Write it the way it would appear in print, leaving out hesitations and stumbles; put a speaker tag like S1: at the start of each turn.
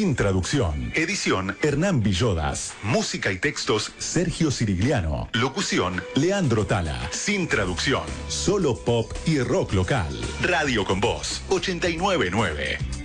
S1: Sin traducción. Edición Hernán Villodas. Música y textos Sergio Sirigliano. Locución Leandro Tala. Sin traducción. Solo pop y rock local. Radio con Voz 899.